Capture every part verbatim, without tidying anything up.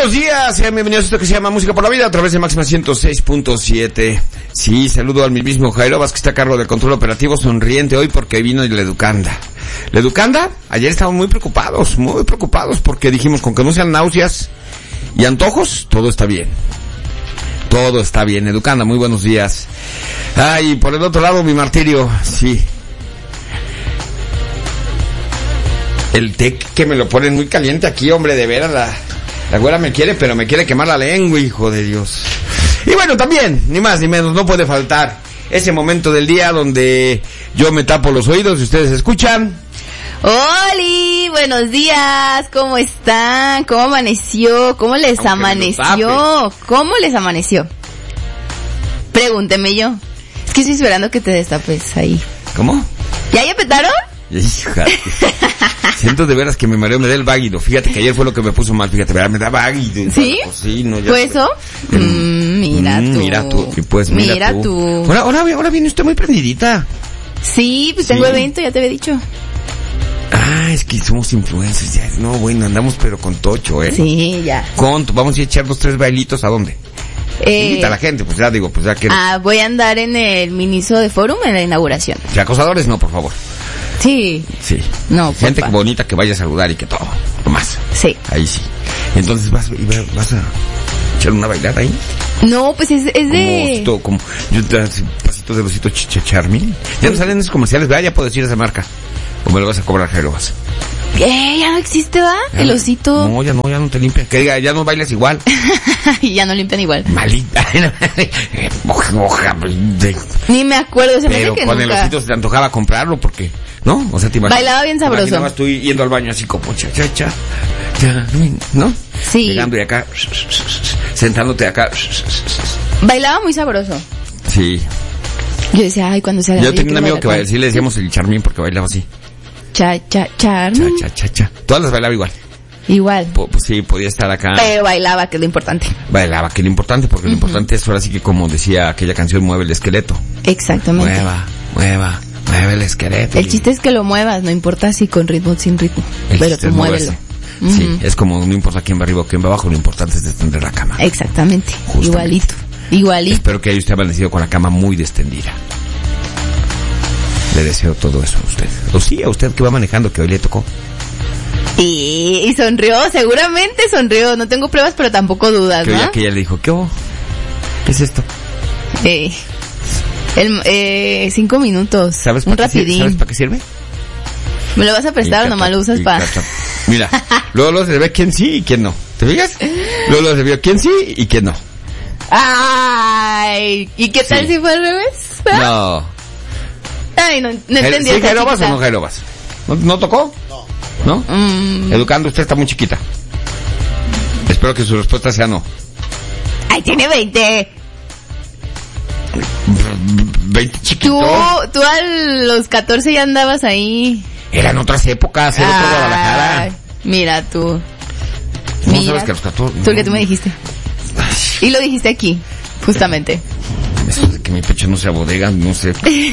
buenos días, sean bienvenidos a esto que se llama Música por la Vida a través de Máxima ciento seis punto siete. Sí, saludo al mismo Jairo Vázquez, que está a cargo del control operativo, sonriente hoy porque vino la Educanda. La Educanda, ayer estábamos muy preocupados, muy preocupados porque dijimos con que no sean náuseas y antojos, todo está bien. Todo está bien, Educanda, muy buenos días. Ay, por el otro lado mi martirio, sí. El té que me lo ponen muy caliente aquí, hombre, de veras, la, la güera me quiere, pero me quiere quemar la lengua, hijo de Dios. Y bueno, también, ni más ni menos, no puede faltar ese momento del día donde yo me tapo los oídos y ustedes escuchan. ¡Holi! Buenos días, ¿cómo están? ¿Cómo amaneció? ¿Cómo les Aunque amaneció? ¿Cómo les amaneció? Pregúnteme yo. Es que estoy esperando que te destapes ahí. ¿Cómo? ¿Ya ya petaron? Siento de veras que me mareo, me da el váguido. Fíjate que ayer fue lo que me puso mal, fíjate, me da váguido. ¿Sí? Pues, sí, no, ya ¿Fue eso? El... Mm, mira mm, tú. Mira tú, y pues mira, mira tú. tú. Ahora, ahora, ahora viene usted muy prendidita. Sí, pues tengo sí. evento, ya te había dicho. Ah, es que somos influencers ya. No, bueno, andamos pero con tocho, ¿eh? Sí, ya. Con, vamos a echar dos, tres bailitos, ¿a dónde? Eh, Invita a la gente, pues ya digo, pues ya que... Ah, voy a andar en el Miniso de Forum en la inauguración. ¿Y acosadores? No, por favor. Sí. Sí. No, gente porfa. bonita que vaya a saludar y que todo, nomás. Sí. Ahí sí. Entonces, ¿vas, vas a echar una bailada ahí? No, pues es, es de... Como, como, yo te pasito de losito Charmin. Ya no salen esos comerciales, ¿verdad? Ya puedo decir esa marca. ¿O me lo vas a cobrar, Jairo? Vas. Eh, ya no existe, ¿va? Ya, el osito. No, ya no, ya no te limpian. Que diga, ya no bailas igual. Y ya no limpian igual. Malita. Ni me acuerdo, se me Pero que con nunca. el osito se te antojaba comprarlo porque, ¿no? O sea, te imaginas. Bailaba bien sabroso. Te imaginabas tú yendo al baño así como cha, cha, cha, cha, ¿no? Sí. Llegando y acá, sentándote acá. Bailaba muy sabroso. Sí. Yo decía, ay, cuando se haga. Yo tenía un amigo que bailaba, sí le decíamos el Charmín porque bailaba así. Cha, cha, charmín. Cha, cha, cha, cha. Todas las bailaba igual. Igual. Po, pues sí, podía estar acá. Pero bailaba, que es lo importante. Bailaba, que es lo importante, porque uh-huh. lo importante es ahora sí que como decía aquella canción, mueve el esqueleto. Exactamente. Mueva, mueva, mueve el esqueleto. El chiste es que lo muevas, no importa si con ritmo o sin ritmo. El pero tú muévelo. Uh-huh. Sí, es como no importa quién va arriba o quién va abajo, lo importante es extender la cama. Exactamente. Justamente. Igualito. Igualito. Espero que haya usted amanecido con la cama muy destendida. Le deseo todo eso a usted. O sí, a usted que va manejando, que hoy le tocó. Y, y sonrió, seguramente sonrió. No tengo pruebas, pero tampoco dudas, que ¿no? Ya que ella le dijo, ¿qué oh? ¿Qué es esto? Eh, el, eh, cinco minutos. ¿Sabes un para rapidín. Qué, ¿Sabes para qué sirve? ¿Me lo vas a prestar o nomás lo usas para...? Mira, luego lo se ve quién sí y quién no. ¿Te fijas? Luego lo se ve quién sí y quién no. Ay, ¿y qué tal sí. si fue al revés? ¿Ah? No. Ay, no, no entendí. ¿Sí, Jairo Vas o no, Jairo Vas? ¿No, ¿No tocó? No. ¿No? Mm. Educando, usted está muy chiquita. Espero que su respuesta sea no. Ay, tiene veinte. veinte chiquito. Tú, tú a los catorce ya andabas ahí. Eran otras épocas, era todo Guadalajara. Mira tú. No Mira, sabes que a los catorce... Tú que tú me dijiste. Y lo dijiste aquí, justamente. Eso de que mi pecho no sea bodega, no sé.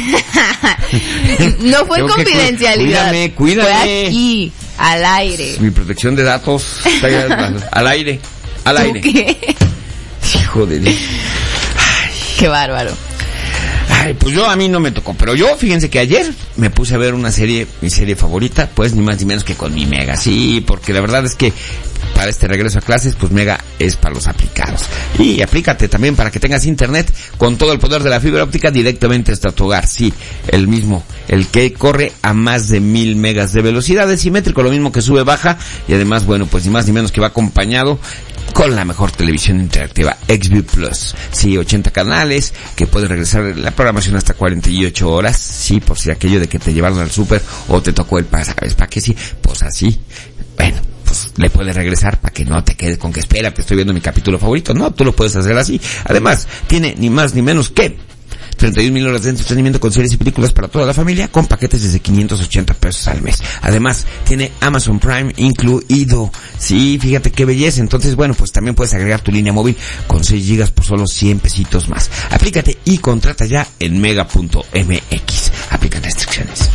No fue Tengo confidencialidad. Cuídame, cuídame. Fue aquí, al aire. Mi protección de datos está ya al, al aire, al aire. ¿Qué? Hijo de Dios. Ay. Qué bárbaro. Ay, pues yo a mí no me tocó, pero yo, fíjense que ayer me puse a ver una serie, mi serie favorita, pues ni más ni menos que con mi Mega, sí, porque la verdad es que para este regreso a clases, pues Mega es para los aplicados. Y aplícate también para que tengas internet con todo el poder de la fibra óptica directamente hasta tu hogar, sí, el mismo, el que corre a más de mil megas de velocidad, es simétrico, lo mismo que sube, baja, y además, bueno, pues ni más ni menos que va acompañado con la mejor televisión interactiva, XView Plus. Sí, ochenta canales, que puede regresar la programación hasta cuarenta y ocho horas. Sí, por si aquello de que te llevaron al súper o te tocó el pas, ¿sabes para qué? Sí, pues así. Bueno, pues le puedes regresar para que no te quedes con que espera, que estoy viendo mi capítulo favorito. No, tú lo puedes hacer así. Además, tiene ni más ni menos que treinta y un mil horas de entretenimiento con series y películas para toda la familia con paquetes desde quinientos ochenta pesos al mes. Además, tiene Amazon Prime incluido. Sí, fíjate qué belleza. Entonces, bueno, pues también puedes agregar tu línea móvil con seis gigas por solo cien pesitos más. Aplícate y contrata ya en mega punto m x. Aplican restricciones.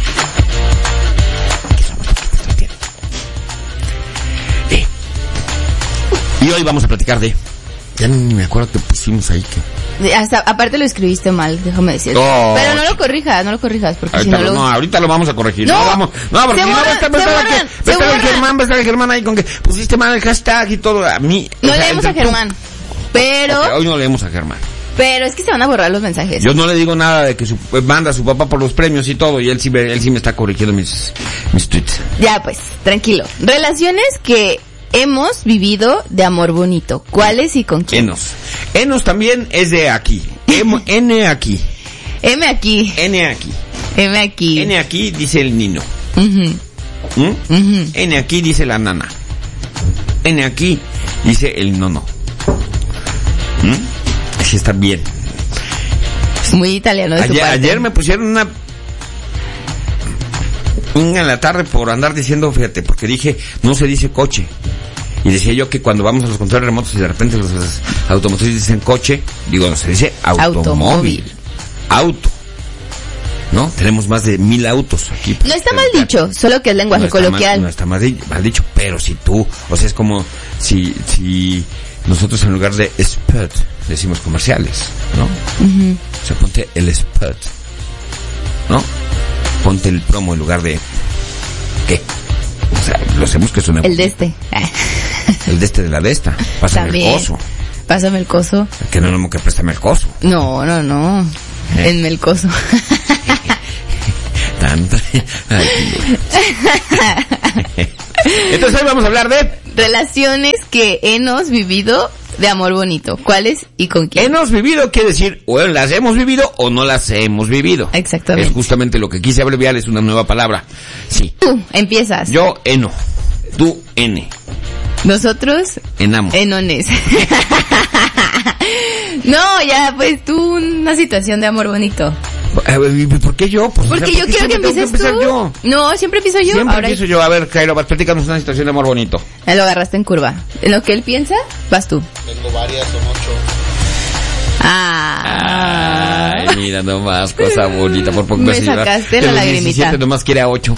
Y Y hoy vamos a platicar de... Ya ni me acuerdo que pusimos ahí que... Hasta, aparte lo escribiste mal, déjame decir. Oh, pero no lo corrijas, no lo corrijas, porque ahorita si no lo, lo... No, ahorita lo vamos a corregir. No, no, vamos, no porque se si no va a estar, va a estar borran, el, va a estar el Germán, va a estar el Germán ahí con que pusiste mal el hashtag y todo. A mí... No o sea, leemos a entre- Germán, pero... Okay, hoy no leemos a Germán. Pero es que se van a borrar los mensajes. Yo no le digo nada de que su, manda a su papá por los premios y todo, y él sí, me- él sí me está corrigiendo mis, mis tweets. Ya pues, tranquilo. Relaciones que hemos vivido de amor bonito. ¿Cuáles y con quién? Enos. Enos también es de aquí. Em- N aquí. M aquí, N aquí. M aquí. N aquí dice el nino. Ujú, ¿Mm? ujú. N aquí dice la nana. N aquí dice el nono. ¿Mm? Así está bien. Muy italiano de tu Ayer, parte. ayer me pusieron una... Una en la tarde por andar diciendo, fíjate, porque dije, no se dice coche. Y decía yo que cuando vamos a los controles remotos y de repente los, los automotrices dicen coche, digo, no, se dice automóvil. Automóvil. Auto. ¿No? Tenemos más de mil autos aquí. No está mal dicho, solo que es lenguaje No está coloquial. mal- no está mal, di- mal dicho, pero si tú, o sea, es como si, si nosotros en lugar de spot decimos comerciales, ¿no? Ujú. O sea, ponte el spot, ¿no? Ponte el promo en lugar de ¿qué? O sea, lo hacemos que suene El de este. el de este de la de esta. Pásame También. el coso. Pásame el coso. Que no es lo mismo que préstame el coso. No, no, no. ¿Eh? En el coso. Tanto. Ay, qué- Entonces hoy vamos a hablar de Relaciones que hemos vivido de amor bonito. ¿Cuáles y con quién? hemos vivido, quiere decir, o las hemos vivido o no las hemos vivido. Exactamente. Es justamente lo que quise abreviar, es una nueva palabra. Sí. Tú, empiezas. Yo, eno. Tú, N. Nosotros, Enamo. enones. No, ya, pues tú, una situación de amor bonito. Eh, ¿Por qué yo? Pues, o Porque sea, yo ¿por qué quiero que siempre tengo empieces tú. empezar yo? No, siempre empiezo yo. Siempre Ahora empiezo yo. A ver, Cairo, vas, platícanos una situación de amor bonito. ya lo agarraste en curva. En lo que él piensa, vas tú. Tengo varias, son ocho. Ah. Ay, mira nomás, cosa bonita, por poco Me se lleva. sacaste De la los lagrimita. diecisiete nomás quiere a ocho.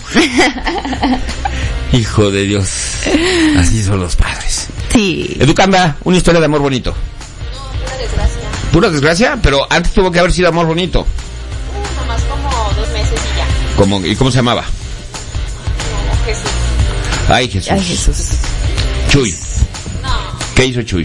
Hijo de Dios. Así son los padres. Sí. Educanda, una historia de amor bonito. No, pura desgracia. Pura desgracia, pero antes tuvo que haber sido amor bonito. Uh, nomás como dos meses y ya. ¿Cómo, ¿Y cómo se llamaba? No, Jesús. Ay, Jesús. Ay, Jesús. Chuy. No, ¿Qué hizo Chuy?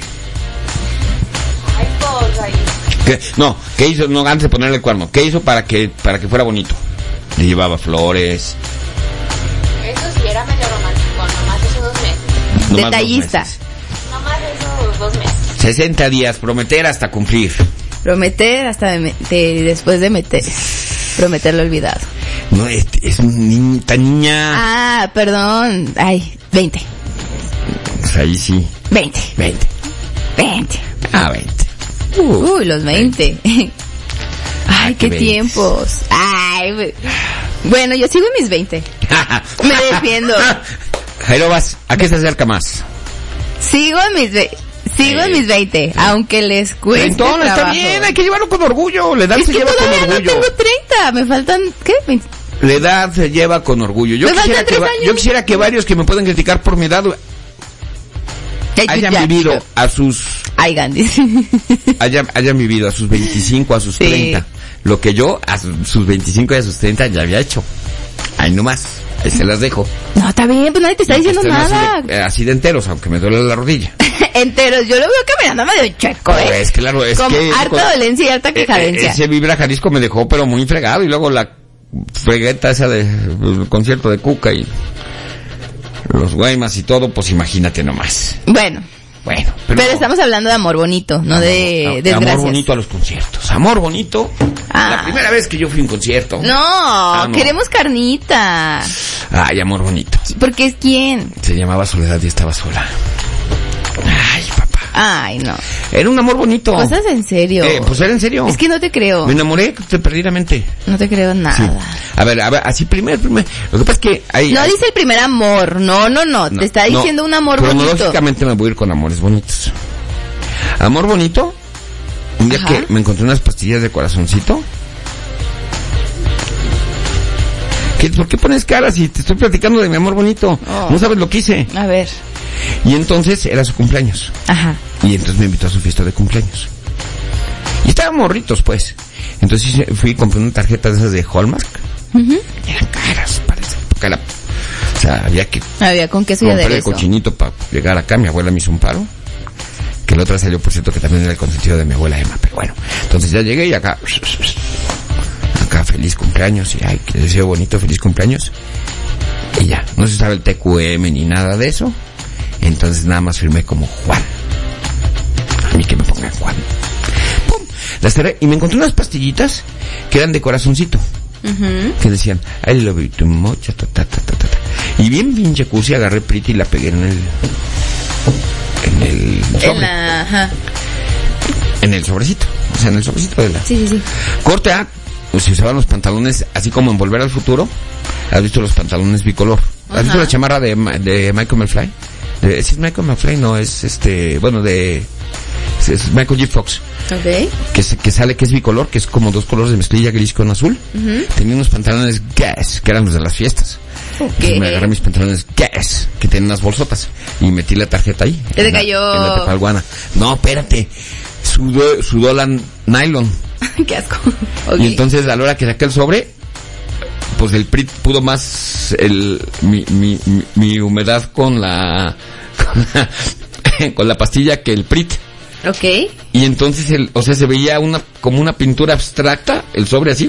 hay cosas ahí. ¿Qué? No, ¿qué hizo? No, antes de ponerle el cuerno. ¿Qué hizo para que para que fuera bonito? Le llevaba flores. Eso sí era medio romántico, nomás esos dos meses. nomás dos Detallista. meses. Nomás esos dos meses. sesenta días, prometer hasta cumplir. Prometer hasta de, de- después de meter. Prometerlo olvidado. No, es, es niñita niña. Ah, perdón. Ay, veinte. Pues ahí sí. veinte. veinte. veinte. Ah, veinte. Uy, los veinte. Ay, qué qué veinte. tiempos. Ay, güey. Bueno, yo sigo en mis veinte. Me defiendo. Jairo, vas, ¿a qué se acerca más? Sigo en mis ve- Sigo en Eh, mis veinte, aunque les cueste Entonces, está trabajo. bien, hay que llevarlo con orgullo. La edad Es se que lleva con todavía no orgullo. tengo treinta, me faltan, ¿qué? veinte. La edad se lleva con orgullo. Yo Me quisiera, faltan que, tres va- años. yo quisiera que varios que me pueden criticar por mi edad Ay, hayan ya, vivido ya. a sus Ay, Gandhi. hayan, hayan vivido a sus veinticinco, a sus Sí. treinta. Lo que yo a su- sus veinticinco y a sus treinta ya había hecho. Ahí nomás. Ahí se las dejo. No, está bien, pues nadie te está diciendo Estén nada. Así de, eh, así de enteros, aunque me duele la rodilla. Enteros, yo lo veo caminando medio chueco, ¿eh? Pues claro, es Como que... harta con- dolencia y harta eh, quejadencia. eh, ese Vibra Jalisco me dejó pero muy fregado. Y luego la fregueta esa de el concierto de Cuca y los Guaymas y todo, pues imagínate nomás. Bueno, Bueno, pero, estamos hablando de amor bonito, no de no, desgracias. amor bonito a los conciertos. Amor bonito. Ah. La primera vez que yo fui a un concierto. No, Ah, no. queremos carnita. Ay, amor bonito. Porque es quién. Se llamaba Soledad y estaba sola. Ay, papá. Ay, no. Era un amor bonito. Cosas en serio. Eh, pues era en serio. Es que no te creo. Me enamoré perdidamente. No te creo nada. Sí. A ver, a ver, así primer, primer. Lo que pasa es que hay... No hay- dice el primer amor. No, no, no. no, te está no, diciendo un amor bonito. Cronológicamente me voy a ir con amores bonitos. Amor bonito. Un día Ajá. que me encontré unas pastillas de corazoncito. ¿Qué, ¿Por qué pones cara si te estoy platicando de mi amor bonito? Oh. No sabes lo que hice. A ver. Y entonces era su cumpleaños. Ajá. Y entonces me invitó a su fiesta de cumpleaños. Y estaban morritos, pues. Entonces fui y compré una tarjeta de esas de Hallmark. Uh-huh. Eran caras, parece. Porque era, o sea, había que Había con queso y comprar el aderezo. cochinito para llegar acá. Mi abuela me hizo un paro. Que la otra salió, por cierto, que también era el consentido de mi abuela Emma. Pero bueno, entonces ya llegué y acá... Acá, feliz cumpleaños. Y ay, que deseo bonito, feliz cumpleaños. Y ya, no se sabe el T Q M ni nada de eso. Entonces nada más firmé como Juan. A mí que me pongan Juan. ¡Pum! Las cerré y me encontré unas pastillitas que eran de corazoncito. Uh-huh. Que decían, I love you too much, ta, ta, ta, ta, ta. Y bien pinche cursi, agarré Pretty y la pegué en el... En el sobre. En la... Ajá. En el sobrecito. O sea, en el sobrecito de la... Sí, sí, sí. Corte A, se usaban los pantalones, así como en Volver al Futuro. ¿Has visto los pantalones bicolor? ¿Has Ajá. visto la chamarra de, de Michael McFly? De, ¿sí es Michael McFly? No, es este... Bueno, de... Es Michael J. Fox. Ok. Que, se, que sale, que es bicolor, que es como dos colores de mezclilla, gris con azul. Uh-huh. Tenía unos pantalones Guess, que eran los de las fiestas. Ok. Entonces me agarré mis pantalones Guess, que tienen unas bolsotas, y metí la tarjeta ahí. ¿Te en la- cayó? En la tepalguana. No, espérate. Sudó, sudó la nylon. Qué asco. Okay. Y entonces a la hora que saqué el sobre, pues el P R I T pudo más el, mi, mi, mi, mi humedad con la, con la, con la pastilla que el P R I T. Ok. Y entonces, el, o sea, se veía una, como una pintura abstracta, el sobre así.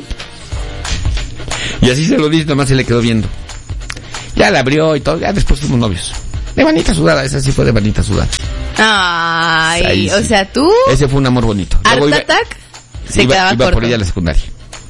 Y así se lo di, nomás se le quedó viendo. Ya la abrió y todo, ya después fuimos novios. De manita sudada, esa sí fue de manita sudada. Ay, Ahí o sí. sea, tú... Ese fue un amor bonito. Art Luego iba- Attack se iba, quedaba iba corto. por ella a la secundaria.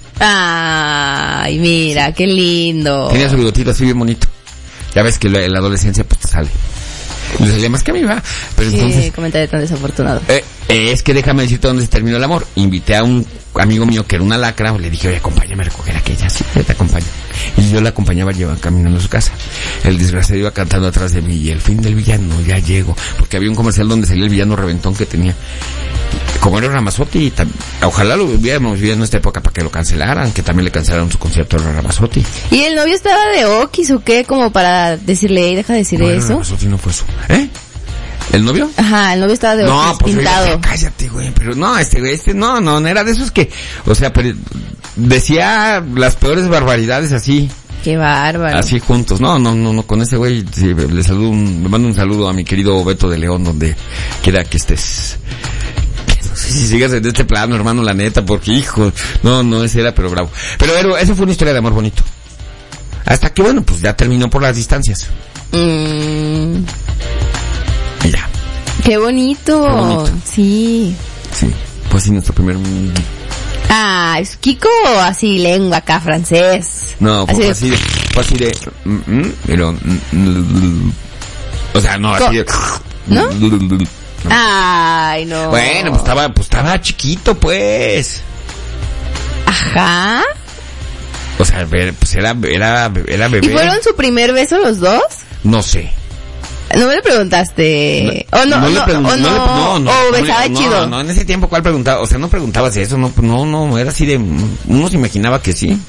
Ay, mira, qué lindo. Tenía su bigotito así bien bonito. Ya ves que la, en la adolescencia pues te sale. Le salía más que a mí, va. Pero Qué entonces, comentario tan desafortunado. eh, eh, es que déjame decirte dónde se terminó el amor. Invité a un amigo mío que era una lacra, le dije, oye, acompáñame a recoger aquella. Sí, yo te acompaño. Y yo la acompañaba, llevaba caminando a su casa. El desgraciado iba cantando atrás de mí, y el fin del villano, ya llego. Porque había un comercial donde salía el villano reventón que tenía. Como era Ramazzotti, tam- ojalá lo hubiéramos vivido en esta época para que lo cancelaran, que también le cancelaron su concierto a Ramazzotti. ¿Y el novio estaba de okis o qué? Como para decirle, "Ey, deja de decir No, era eso. Ramazzotti, no fue eso. ¿Eh? ¿El novio? Ajá, el novio estaba de No, okis, pues pintado. oye, cállate, güey, pero no, este güey, este, no, no, no era de esos que, o sea, pero decía las peores barbaridades así, Qué bárbaro. así juntos. No, no, no, no, con ese güey, sí, le saludo, un- le mando un saludo a mi querido Beto de León, donde quiera que estés. No sé si sigas en este plano, hermano, la neta, porque hijo, no, no, ese era, pero bravo. Pero, pero eso fue una historia de amor bonito. Hasta que, bueno, pues ya terminó por las distancias. Mm, Y ya, qué bonito. Qué bonito. Sí. sí, pues sí, nuestro primer... Ah, es Kiko así lengua acá francés. No, Así fue de- así de, fue así de, mm, mm, pero, mm, mm, o sea, no, así de, ¿No? no. Ay, no. Bueno, pues estaba, pues estaba chiquito, pues. Ajá. O sea, ver, pues era, era, era bebé. ¿Y fueron su primer beso los dos? No sé. No me le preguntaste. O no, no, le pregun- o no, le- no, no, o no le- besaba no, chido. No, en ese tiempo, ¿cuál preguntaba? O sea, no preguntabas eso, no, no, no, era así de, uno se imaginaba que sí.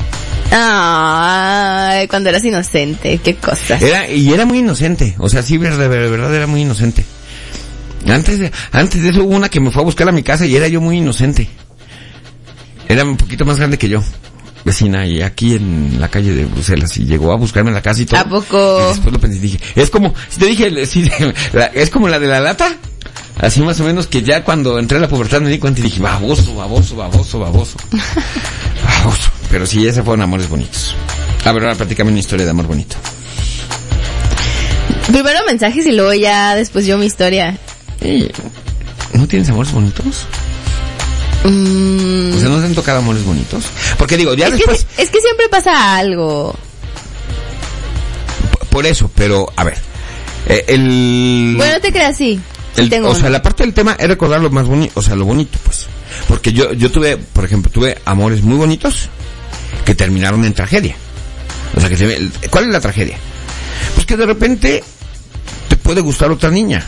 Ay, cuando eras inocente, qué cosas. Era, y era muy inocente, o sea, sí, de verdad, de verdad era muy inocente. Antes de, antes de eso hubo una que me fue a buscar a mi casa y era yo muy inocente. Era un poquito más grande que yo, vecina, y aquí en la calle de Bruselas, y llegó a buscarme en la casa y todo. ¿A poco? Y después lo pensé y dije, es como, si te dije, si, la- es como la de la lata, así más o menos, que ya cuando entré a la pubertad me di cuenta y dije, baboso, baboso, baboso, baboso. Baboso. Pero sí, esos fueron amores bonitos. A ver, ahora platícame una historia de amor bonito. Primero mensajes y luego ya después yo mi historia. Sí. ¿No tienes amores bonitos? Mm, O sea, ¿no te han tocado amores bonitos? Porque digo, ya es, después... que, es que siempre pasa algo. p- Por eso, pero, a ver. eh, el... Bueno, no te creas así. Sí el- tengo o sea, uno. la parte del tema es recordar lo más bonito, o sea, lo bonito, pues. Porque yo, yo tuve, por ejemplo, tuve amores muy bonitos que terminaron en tragedia. O sea, que se ve, ¿cuál es la tragedia? Pues que de repente te puede gustar otra niña.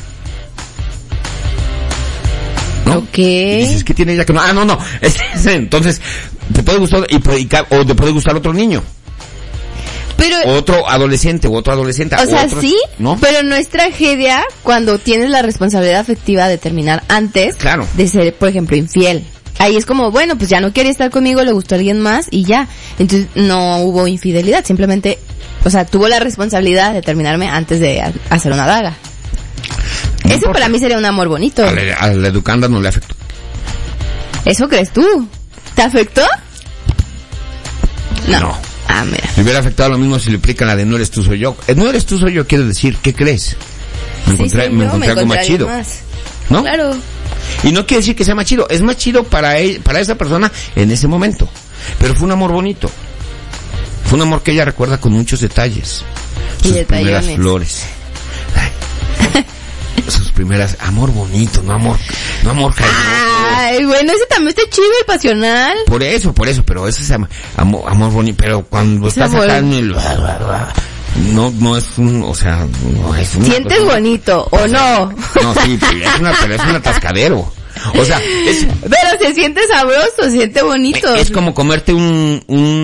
¿No? Ok. Y dices, ¿qué tiene ella que no? Ah, no, no. Es- es- entonces, te puede gustar, y, puede- y ca- o te puede gustar otro niño. Pero pero, otro adolescente u otro adolescente. O sea, otros, sí, ¿no? Pero no es tragedia cuando tienes la responsabilidad afectiva de terminar antes claro. de ser, por ejemplo, infiel. Ahí es como, bueno, pues ya no quería estar conmigo, le gustó a alguien más y ya. Entonces no hubo infidelidad, simplemente, o sea, tuvo la responsabilidad de terminarme antes de a- hacer una daga. No Eso importa. Para mí sería un amor bonito. A la, a la educanda no le afectó. ¿Eso crees tú? ¿Te afectó? No. no. Ah, mira. Me hubiera afectado lo mismo si le aplican la de no eres tú, soy yo. No eres tú, soy yo, quiere decir, ¿qué crees? Me encontré, sí, me encontré me algo más chido. Más. ¿No? Claro. Y no quiere decir que sea más chido, es más chido para él, para esa persona en ese momento. Pero fue un amor bonito. Fue un amor que ella recuerda con muchos detalles. Y sus primeras flores. Sus primeras, amor bonito, no amor, no amor cariñoso. Ay, bueno, ese también está chido, el pasional. Por eso, por eso, pero ese es am- amor, amor bonito, pero cuando es estás amor. acá en el... No, no es un, o sea, no es una ¿Sientes cosa, bonito o no? No, sí, es una, pero es un atascadero. O sea, es... Pero se siente sabroso, se siente bonito. Es como comerte un,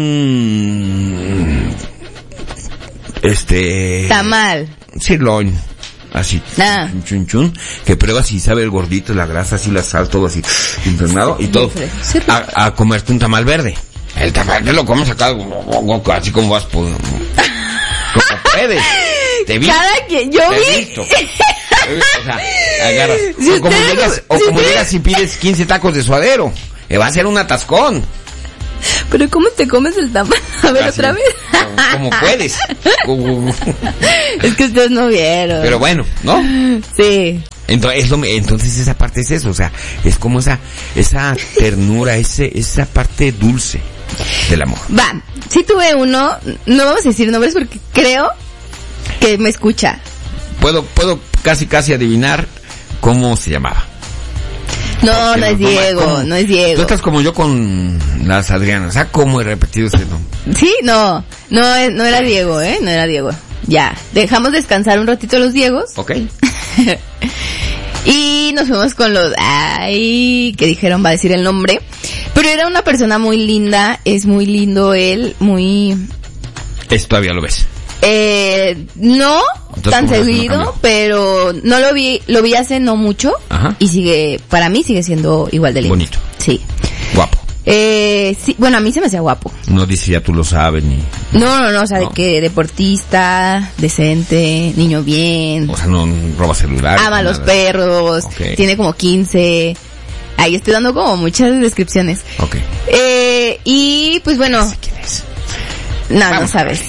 un, este... tamal. Sirloin. Así, ah. chun, chun, chun, que pruebas y sabe el gordito, la grasa, así la sal, todo así, internado, y todo, a, a comerte un tamal verde. El tamal que lo comes acá, así como vas, pues, como puedes. Te vi. Cada quien, yo te vi. Visto. O sea, agarras. Si o como ustedes, llegas, o si como ustedes... llegas y pides quince tacos de suadero. Que va a ser un atascón. Pero ¿cómo te comes el tamal? A ver, así, otra vez. Como, como puedes. Es que ustedes no vieron. Pero bueno, ¿no? Sí. Entonces, eso, entonces esa parte es eso, o sea, es como esa, esa ternura, ese, esa parte dulce del amor. Va, sí tuve uno, no vamos a decir nombres porque creo que me escucha. Puedo, puedo casi casi adivinar cómo se llamaba. No, Porque no es no, Diego, ¿cómo? no es Diego. Tú estás como yo con las Adrianas, ¿ah? ¿Cómo he repetido ese nombre? Sí, no, no, es- no era Diego, ¿eh? No era Diego. Ya, dejamos descansar un ratito a los Diegos. Ok. Y nos fuimos con los, ay, que dijeron, va a decir el nombre. Pero era una persona muy linda, es muy lindo él, muy, Eso todavía lo ves. eh, no Entonces, tan ¿cómo ves que no seguido, cambió? pero no lo vi, lo vi hace no mucho. Ajá. Y sigue, para mí sigue siendo igual de lindo. Bonito. Sí. Guapo. Eh, sí, bueno, a mí se me hacía guapo. No dice ya tú lo sabes ni... No, no, no, o sea, No. de que deportista, decente, niño bien, O sea, no roba celular. ama a los perros, Ok. tiene como quince. Ahí estoy dando como muchas descripciones. Ok. Eh, y pues bueno, ¿Quién es? no, no Vamos. sabes.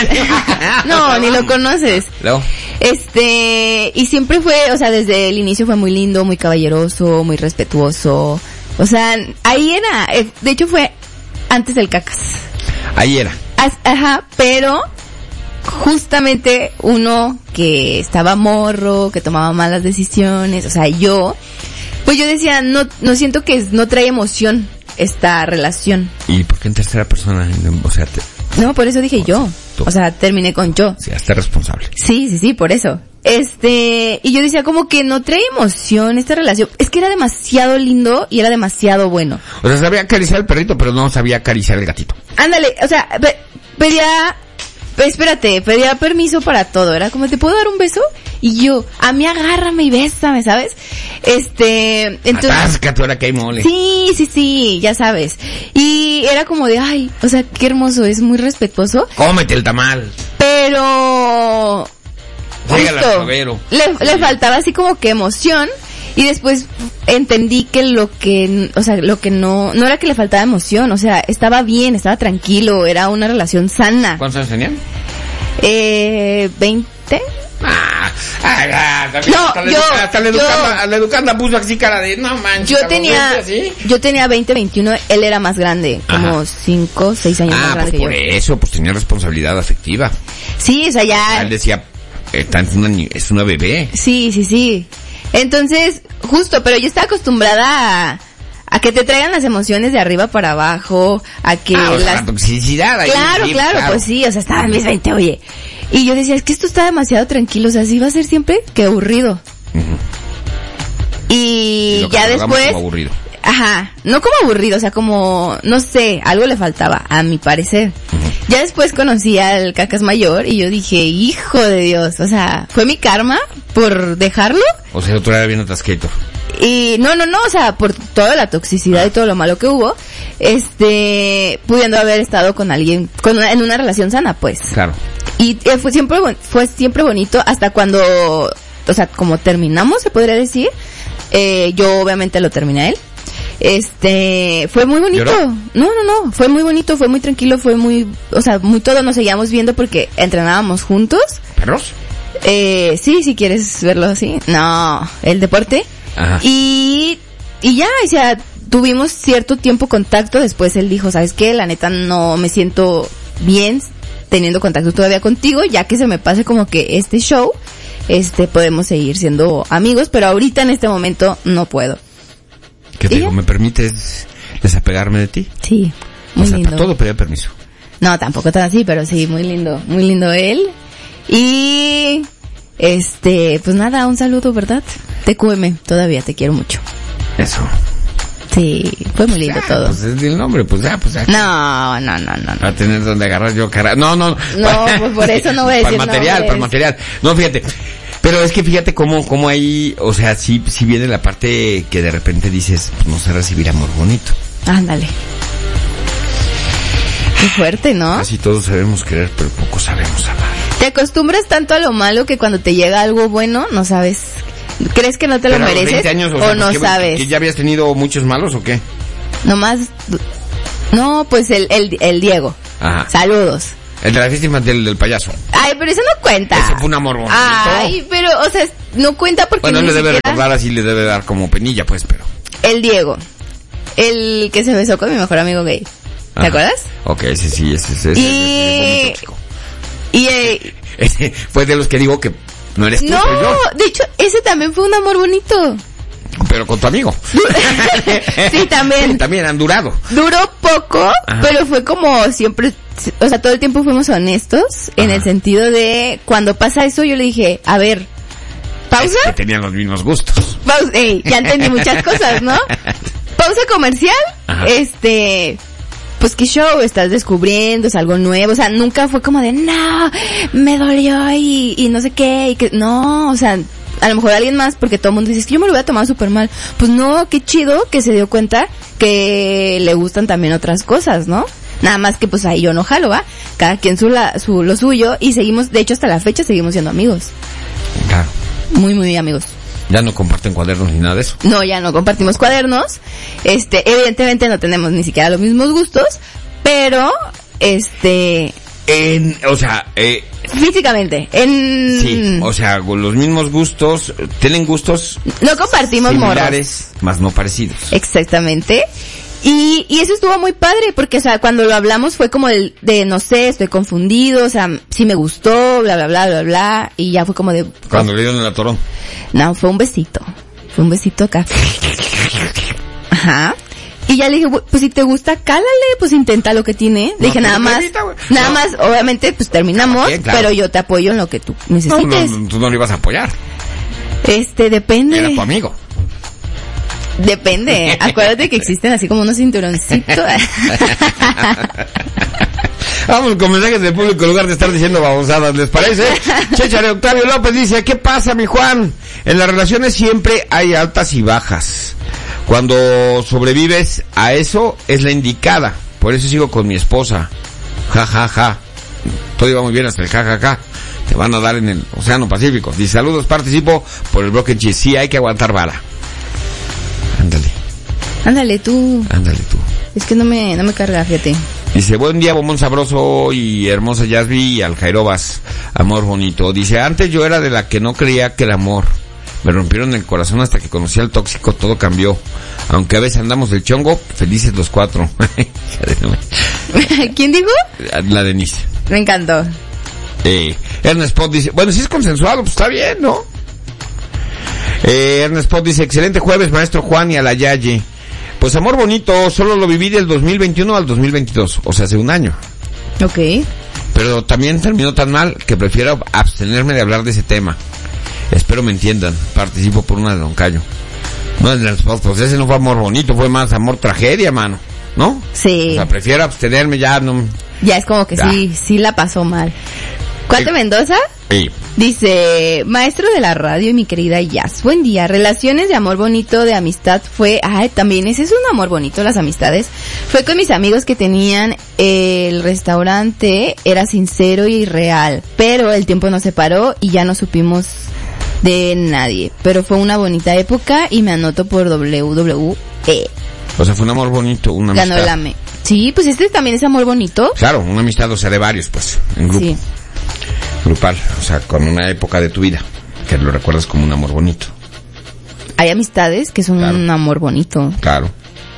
No, ni lo conoces. Luego. Este, y siempre fue, o sea, desde el inicio fue muy lindo, muy caballeroso, muy respetuoso. O sea, ahí era, eh, de hecho fue antes del cacas. Ahí era. As- Ajá, pero justamente uno que estaba morro, que tomaba malas decisiones, o sea, yo, pues yo decía, no, no siento que es- no trae emoción esta relación. ¿Y por qué en tercera persona? O sea, te, No, por eso dije yo. tú. O sea, terminé con yo. sí, hazte responsable. Sí, sí, sí, por eso. Este, y yo decía como que no trae emoción esta relación. Es que era demasiado lindo y era demasiado bueno. O sea, sabía acariciar al perrito, pero no sabía acariciar al gatito. Ándale, o sea, pe- pedía, pe- espérate, pedía permiso para todo. Era como, ¿te puedo dar un beso? Y yo, a mí agárrame y bésame, ¿sabes? Este, entonces... Atáscate ahora que hay mole. Sí, sí, sí, ya sabes. Y era como de, ay, o sea, qué hermoso, es muy respetuoso, Cómete el tamal. pero... Llégale al justo, clavero. le, le faltaba así como que emoción. Y después entendí que lo que, o sea, lo que no, no era que le faltaba emoción, o sea, estaba bien, estaba tranquilo, era una relación sana. ¿Cuántos años tenían? Eh, veinte. Ah, ah, ah, también, No, hasta la yo- educa- hasta la yo- educanda, a la educanda puso así cara de, no manches. Yo a los tenía, veinte, ¿sí? yo tenía veinte, veintiuno, él era más grande, como Ajá. cinco, seis años más Ah, grande pues que por yo. eso, pues tenía responsabilidad afectiva. Sí, o sea, ya. Él decía, eh, tan- es una, ni- es una bebé. Sí, sí, sí. Entonces, justo, pero yo estaba acostumbrada a, a que te traigan las emociones de arriba para abajo, a que Ah, o sea, las... la toxicidad ahí. Claro, sí, claro, pues sí, o sea, estaba en mis veinte, oye. Y yo decía, es que esto está demasiado tranquilo, o sea, así va a ser siempre, qué aburrido. Ujú. Y, Y lo ya catalogamos después... como aburrido. Ajá, no como aburrido, o sea, como, no sé, algo le faltaba, a mi parecer. Ujú. Ya después conocí al Cacas Mayor y yo dije, hijo de Dios, o sea, fue mi karma por dejarlo. O sea, tú eras bien atasqueito. Y no, no, no, o sea, por toda la toxicidad y todo lo malo que hubo, este, pudiendo haber estado con alguien, con una, en una relación sana, pues. Claro. Y eh, fue siempre, fue siempre bonito hasta cuando, o sea, como terminamos, se podría decir, eh, yo obviamente lo terminé a él. Este, fue muy bonito. ¿Lloró? No, no, no, fue muy bonito, fue muy tranquilo, fue muy, o sea, muy todo nos seguíamos viendo porque entrenábamos juntos. ¿Perros? Eh, sí, si quieres verlo así. No, el deporte. Ajá. Y, y ya, o sea, tuvimos cierto tiempo contacto, después él dijo, ¿sabes qué? La neta no me siento bien teniendo contacto todavía contigo, ya que se me pase como que este show, este, podemos seguir siendo amigos, pero ahorita en este momento no puedo. ¿Qué te digo? ¿Me permites desapegarme de ti? Sí, muy o sea, lindo. para todo pedía permiso. No, tampoco tan así, pero sí, muy lindo, muy lindo él. Y, este, pues nada, un saludo, ¿verdad? T Q M, todavía te quiero mucho. Eso. Sí, fue muy lindo ya, todo. Pues es el nombre, pues ya, pues ya. No, no, no, no. Para tener donde agarrar yo cara. No, no. No, pues por eso no voy a decir para el material, nombres. para el material. No, fíjate. Pero es que fíjate cómo, cómo ahí, o sea, sí, sí viene la parte que de repente dices, pues no sé recibir amor bonito. Ándale. Qué fuerte, ¿no? Casi todos sabemos querer, pero poco sabemos amar. Te acostumbras tanto a lo malo que cuando te llega algo bueno, no sabes. ¿Crees que no te lo Pero a los mereces? veinte años, o, o sea, no pues, ¿qué- sabes. ¿que ya habías tenido muchos malos o qué? Nomás. No, pues el, el, el Diego. Ajá. Saludos. El de la fiesta infantil del payaso. Ay, pero eso no cuenta. Ese fue un amor bonito. Ay, pero, o sea, no cuenta porque Bueno, ni le debe siquiera- recordar así, le debe dar como penilla, pues, pero. El Diego. El que se besó con mi mejor amigo gay. ¿Te Ajá. acuerdas? Ok, ese sí, ese, ese, ese, Y- ese fue muy tóxico. Y, eh, Ese fue de los que digo que no eres tú, no, soy yo. de hecho, ese también fue un amor bonito. Pero con tu amigo. Sí, también. Sí, también han durado. Duró poco, Ajá. pero fue como siempre, o sea, todo el tiempo fuimos honestos en Ajá. el sentido de cuando pasa eso yo le dije, a ver, pausa, Es que tenían los mismos gustos. pausa, ey, ya entendí muchas cosas, ¿no? Pausa comercial, Ajá. este, pues qué show, estás descubriendo, es algo nuevo, o sea, nunca fue como de, no, me dolió y, y no sé qué, y que, no, o sea, a lo mejor alguien más, porque todo el mundo dice, es que yo me lo voy a tomar súper mal. Pues no, qué chido que se dio cuenta que le gustan también otras cosas, ¿no? Nada más que pues ahí yo no jalo, ¿va? Cada quien su, la, su lo suyo y seguimos, de hecho hasta la fecha seguimos siendo amigos. Claro. Muy, muy amigos. Ya no comparten cuadernos ni nada de eso. No, ya no compartimos cuadernos. Este, evidentemente no tenemos ni siquiera los mismos gustos, pero, este, En, o sea, eh, físicamente, en... sí, o sea, con los mismos gustos, tienen gustos No compartimos morros. similares, más no parecidos. Exactamente. Y, y eso estuvo muy padre, porque, o sea, cuando lo hablamos fue como el de, no sé, estoy confundido, o sea, sí me gustó, bla, bla, bla, bla, bla, y ya fue como de... Cuando le dieron el atorón. No, fue un besito. Fue un besito acá. Ajá. Y ya le dije, pues si te gusta, cálale, pues intenta lo que tiene. Le No, dije, pues, nada más, permita, güey. nada No. más, obviamente, pues terminamos, Bien, claro. pero yo te apoyo en lo que tú No, necesites. no, no, tú no lo ibas a apoyar. Este, depende. Era tu amigo. Depende. Acuérdate que existen así como unos cinturoncitos. Vamos con mensajes del público en lugar de estar diciendo babosadas, ¿les parece? Chéchare Octavio López dice, ¿qué pasa, mi Juan? En las relaciones siempre hay altas y bajas. Cuando sobrevives a eso, es la indicada. Por eso sigo con mi esposa. Ja, ja, ja. Todo iba muy bien hasta el ja, ja, ja. Te van a dar en el Océano Pacífico. Dice, saludos, participo por el Broken Cheese. Sí, hay que aguantar vara. Ándale, Ándale tú. ándale tú. Es que no me, no me carga, fíjate. Dice, buen día, bombón sabroso y hermosa Yasby y al Jairobas, amor bonito. Dice, antes yo era de la que no creía que el amor. Me rompieron el corazón hasta que conocí al tóxico, todo cambió. Aunque a veces andamos del chongo, felices los cuatro. ¿Quién dijo? La Denise. Me encantó. Eh, Ernest Pot dice, bueno, si es consensuado, pues está bien, ¿no? Eh, Ernest Pot dice, excelente jueves, maestro Juan y a la Yaye. Pues amor bonito, solo lo viví del dos mil veintiuno al dos mil veintidós, o sea, hace un año. Ok. Pero también terminó tan mal que prefiero abstenerme de hablar de ese tema. Espero me entiendan. Participo por una de Don Cayo. No, pues ese no fue amor bonito, fue más amor tragedia, mano. ¿No? Sí. O sea, prefiero abstenerme ya, no, Ya es como que Ah. sí, sí la pasó mal. ¿Cuánto Eh, Mendoza? Sí. Dice, maestro de la radio y mi querida Jazz, buen día, relaciones de amor bonito, de amistad fue, ay, también ese es un amor bonito, las amistades, fue con mis amigos que tenían el restaurante, era sincero y real, pero el tiempo nos separó y ya no supimos de nadie, pero fue una bonita época y me anoto por W W E. O sea, fue un amor bonito, una Ganó amistad. la me. Sí, pues este también es amor bonito. Claro, una amistad, o sea, de varios, pues, en grupo. Sí. Grupal, o sea, con una época de tu vida, que lo recuerdas como un amor bonito. Hay amistades que son Claro. un amor bonito. Claro.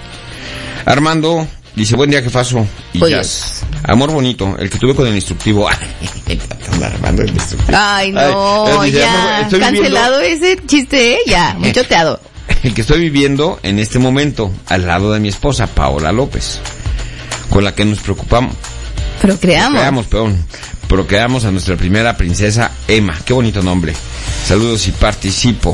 Armando dice, buen día, jefazo. Y Oye. Jazz. Amor bonito, el que tuve con el instructivo. Armando el instructivo. Ay, no, Ay, dice, amor, ya, estoy cancelado ese chiste, ¿eh? Ya, muy choteado. El que estoy viviendo en este momento, al lado de mi esposa, Paola López, con la que nos preocupamos. Pero creamos. Creamos, perdón. Procreamos a nuestra primera princesa, Emma. Qué bonito nombre. Saludos y participo.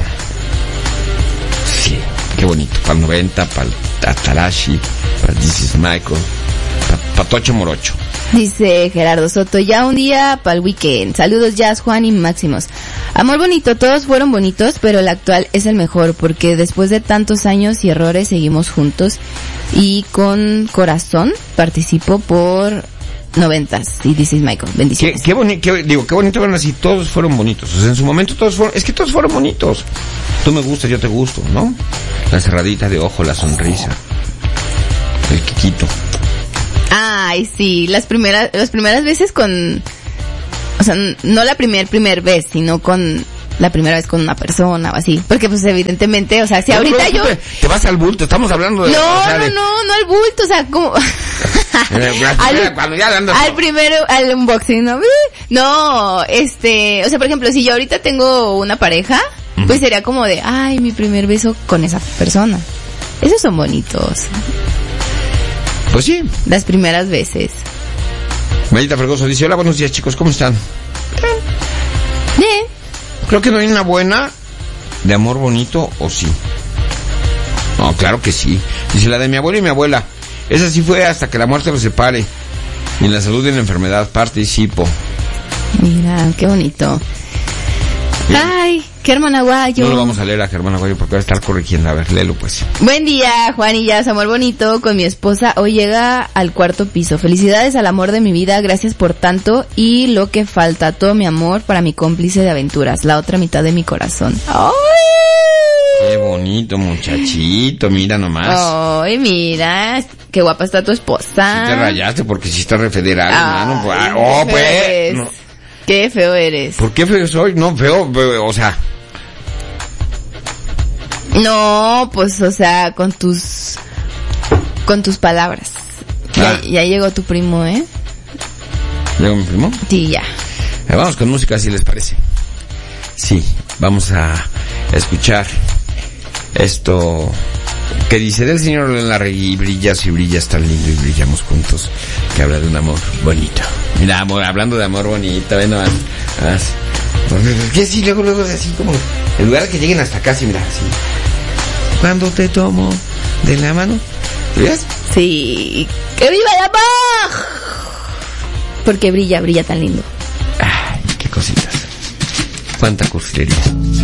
Sí, qué bonito. Para noventa, para Tatarashi, para This is Michael, para Tocho Morocho. Dice Gerardo Soto, ya un día para el weekend. Saludos Jazz, Juan y Máximos. Amor bonito, todos fueron bonitos, pero el actual es el mejor, porque después de tantos años y errores seguimos juntos. Y con corazón participo por noventas. Y This is Michael. Qué, Bendiciones. qué bonito, digo, qué bonito verlo así. Todos fueron bonitos. O sea, en su momento todos fueron, es que todos fueron bonitos. Tú me gustas, yo te gusto, ¿no? La cerradita de ojo, la sonrisa, el quiquito. Ay, sí, las primeras, las primeras veces con, o sea, no la primer, primer vez, sino con la primera vez con una persona o así. Porque pues evidentemente, o sea, si ahorita yo... Te, te vas al bulto, estamos hablando de... No, o sea, no, de- no, no al bulto, o sea, como... al, cuando ya andas... al primero, al unboxing, ¿no? No, este, o sea, por ejemplo, si yo ahorita tengo una pareja, Ujú. pues sería como de, ay, mi primer beso con esa persona. Esos son bonitos, Pues sí. las primeras veces. Mayita Fregoso dice, hola, buenos días, chicos, ¿cómo están? Bien. Creo que no hay una buena de amor bonito, ¿o sí? No, claro que sí. Dice, la de mi abuelo y mi abuela. Esa sí fue hasta que la muerte los separe. Y en la salud y en la enfermedad participo. Mira, qué bonito. Bien. Ay, Germán Aguayo. No lo vamos a leer a Germán Aguayo porque va a estar corrigiendo. A ver, léelo pues. Buen día, Juan y Jazz, amor bonito, con mi esposa. Hoy llega al cuarto piso. Felicidades al amor de mi vida, gracias por tanto. Y lo que falta, todo mi amor para mi cómplice de aventuras, la otra mitad de mi corazón. ¡Ay! Qué bonito, muchachito, mira nomás. Ay, mira, qué guapa está tu esposa. Sí te rayaste porque sí está refederal, hermano. Pues, Ay, oh, qué feo pues. eres. No. Qué feo eres. ¿Por qué feo soy? No, feo, feo, o sea... No, pues, o sea, con tus, con tus palabras. Ah. Ya, ya llegó tu primo, ¿eh? ¿Llegó mi primo? Sí, ya. Eh, vamos con música, si les parece. Sí, vamos a escuchar esto que dice del señor Larregui, brillas y brillas tan lindo y brillamos juntos, que habla de un amor bonito. Mira, amor, hablando de amor bonito, ven nomás, nomás. ¿Qué sí? Luego, luego, así como, en lugar de que lleguen hasta acá, sí, mira, así. Cuando te tomo de la mano, ¿ves? Sí. ¡Que viva el amor! Porque brilla, brilla tan lindo. Ay, qué cositas. Cuánta cursilería.